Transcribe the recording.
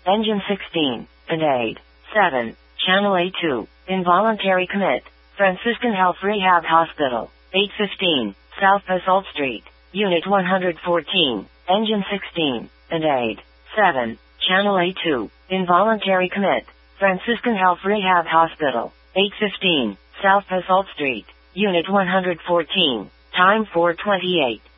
Engine 16, and 8. 7. Channel A2, involuntary commit. Franciscan Health Rehab Hospital, 815, South Basalt Street, Unit 114, Engine 16, and 8. 7. Channel A2, involuntary commit. Franciscan Health Rehab Hospital, 815, South Basalt Street, Unit 114, time 4:28.